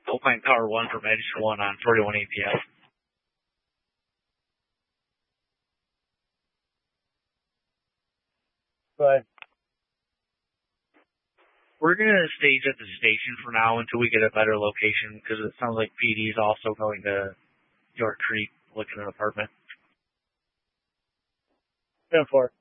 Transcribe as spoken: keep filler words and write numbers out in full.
Alpine Tower one from Edge one on forty-one A P S. But we're going to stage at the station for now until we get a better location, because it sounds like P D is also going to York Creek looking at an apartment. ten four.